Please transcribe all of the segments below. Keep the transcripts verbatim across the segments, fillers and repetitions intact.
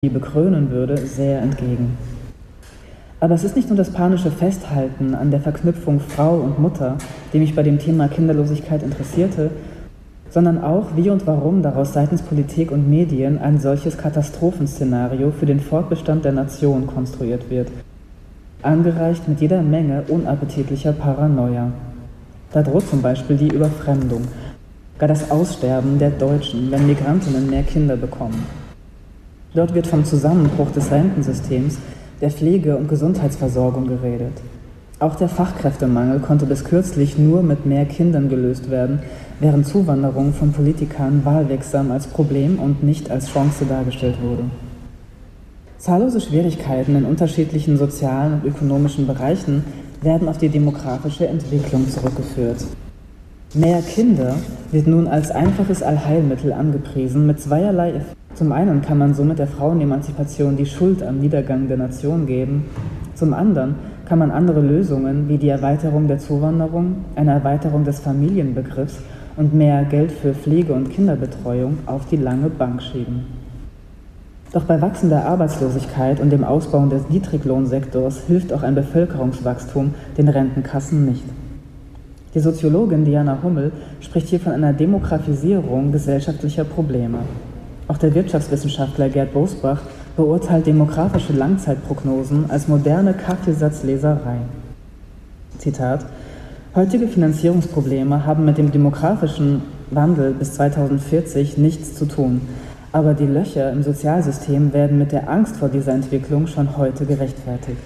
bekrönen würde, sehr entgegen. Aber es ist nicht nur das panische Festhalten an der Verknüpfung Frau und Mutter, die mich bei dem Thema Kinderlosigkeit interessierte, sondern auch, wie und warum daraus seitens Politik und Medien ein solches Katastrophenszenario für den Fortbestand der Nation konstruiert wird, angereicht mit jeder Menge unappetitlicher Paranoia. Da droht zum Beispiel die Überfremdung, gar das Aussterben der Deutschen, wenn Migrantinnen mehr Kinder bekommen. Dort wird vom Zusammenbruch des Rentensystems, der Pflege- und Gesundheitsversorgung geredet. Auch der Fachkräftemangel konnte bis kürzlich nur mit mehr Kindern gelöst werden, während Zuwanderung von Politikern wahlwirksam als Problem und nicht als Chance dargestellt wurde. Zahllose Schwierigkeiten in unterschiedlichen sozialen und ökonomischen Bereichen werden auf die demografische Entwicklung zurückgeführt. Mehr Kinder wird nun als einfaches Allheilmittel angepriesen mit zweierlei Effekten. Zum einen kann man somit der Frauenemanzipation die Schuld am Niedergang der Nation geben, zum anderen kann man andere Lösungen wie die Erweiterung der Zuwanderung, eine Erweiterung des Familienbegriffs und mehr Geld für Pflege- und Kinderbetreuung auf die lange Bank schieben. Doch bei wachsender Arbeitslosigkeit und dem Ausbau des Niedriglohnsektors hilft auch ein Bevölkerungswachstum den Rentenkassen nicht. Die Soziologin Diana Hummel spricht hier von einer Demografisierung gesellschaftlicher Probleme. Auch der Wirtschaftswissenschaftler Gerd Bosbach beurteilt demografische Langzeitprognosen als moderne Kaffeesatzleserei. Zitat: Heutige Finanzierungsprobleme haben mit dem demografischen Wandel bis zweitausendvierzig nichts zu tun, aber die Löcher im Sozialsystem werden mit der Angst vor dieser Entwicklung schon heute gerechtfertigt.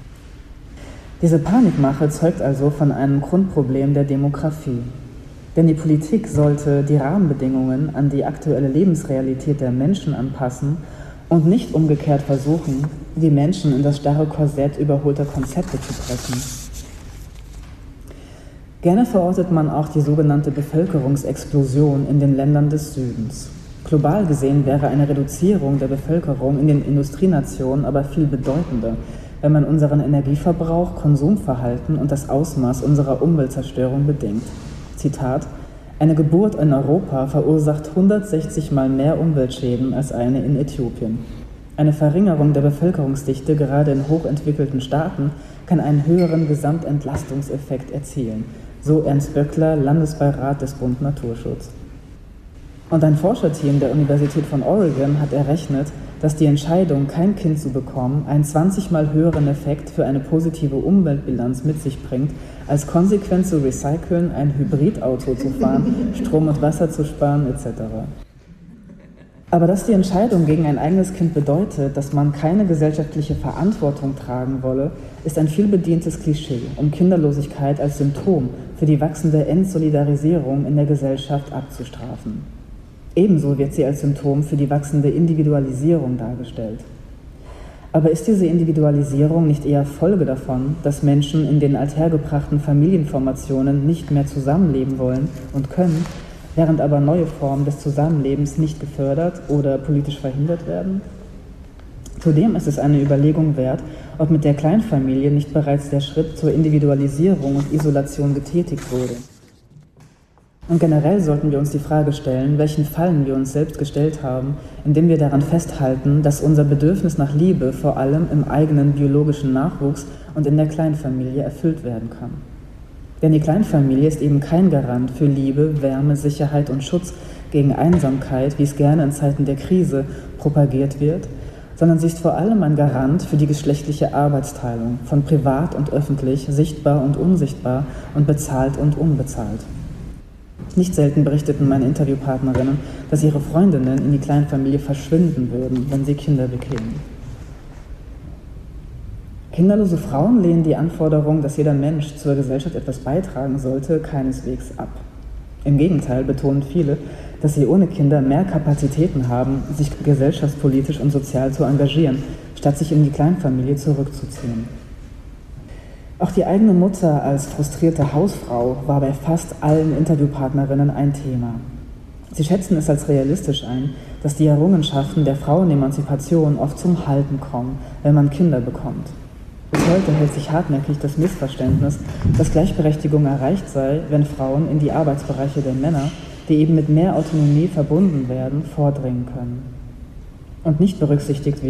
Diese Panikmache zeugt also von einem Grundproblem der Demografie. Denn die Politik sollte die Rahmenbedingungen an die aktuelle Lebensrealität der Menschen anpassen und nicht umgekehrt versuchen, die Menschen in das starre Korsett überholter Konzepte zu pressen. Gerne verortet man auch die sogenannte Bevölkerungsexplosion in den Ländern des Südens. Global gesehen wäre eine Reduzierung der Bevölkerung in den Industrienationen aber viel bedeutender, wenn man unseren Energieverbrauch, Konsumverhalten und das Ausmaß unserer Umweltzerstörung bedenkt. Zitat: Eine Geburt in Europa verursacht hundertsechzig Mal mehr Umweltschäden als eine in Äthiopien. Eine Verringerung der Bevölkerungsdichte gerade in hochentwickelten Staaten kann einen höheren Gesamtentlastungseffekt erzielen, so Ernst Böckler, Landesbeirat des Bund Naturschutz. Und ein Forscherteam der Universität von Oregon hat errechnet, dass die Entscheidung, kein Kind zu bekommen, einen zwanzig Mal höheren Effekt für eine positive Umweltbilanz mit sich bringt, als konsequent zu recyceln, ein Hybridauto zu fahren, Strom und Wasser zu sparen et cetera. Aber dass die Entscheidung gegen ein eigenes Kind bedeutet, dass man keine gesellschaftliche Verantwortung tragen wolle, ist ein vielbedientes Klischee, um Kinderlosigkeit als Symptom für die wachsende Entsolidarisierung in der Gesellschaft abzustrafen. Ebenso wird sie als Symptom für die wachsende Individualisierung dargestellt. Aber ist diese Individualisierung nicht eher Folge davon, dass Menschen in den althergebrachten Familienformationen nicht mehr zusammenleben wollen und können, während aber neue Formen des Zusammenlebens nicht gefördert oder politisch verhindert werden? Zudem ist es eine Überlegung wert, ob mit der Kleinfamilie nicht bereits der Schritt zur Individualisierung und Isolation getätigt wurde. Und generell sollten wir uns die Frage stellen, welchen Fallen wir uns selbst gestellt haben, indem wir daran festhalten, dass unser Bedürfnis nach Liebe vor allem im eigenen biologischen Nachwuchs und in der Kleinfamilie erfüllt werden kann. Denn die Kleinfamilie ist eben kein Garant für Liebe, Wärme, Sicherheit und Schutz gegen Einsamkeit, wie es gerne in Zeiten der Krise propagiert wird, sondern sie ist vor allem ein Garant für die geschlechtliche Arbeitsteilung von privat und öffentlich, sichtbar und unsichtbar und bezahlt und unbezahlt. Nicht selten berichteten meine Interviewpartnerinnen, dass ihre Freundinnen in die Kleinfamilie verschwinden würden, wenn sie Kinder bekämen. Kinderlose Frauen lehnen die Anforderung, dass jeder Mensch zur Gesellschaft etwas beitragen sollte, keineswegs ab. Im Gegenteil betonen viele, dass sie ohne Kinder mehr Kapazitäten haben, sich gesellschaftspolitisch und sozial zu engagieren, statt sich in die Kleinfamilie zurückzuziehen. Auch die eigene Mutter als frustrierte Hausfrau war bei fast allen Interviewpartnerinnen ein Thema. Sie schätzen es als realistisch ein, dass die Errungenschaften der Frauenemanzipation oft zum Halten kommen, wenn man Kinder bekommt. Bis heute hält sich hartnäckig das Missverständnis, dass Gleichberechtigung erreicht sei, wenn Frauen in die Arbeitsbereiche der Männer, die eben mit mehr Autonomie verbunden werden, vordringen können. und nicht berücksichtigt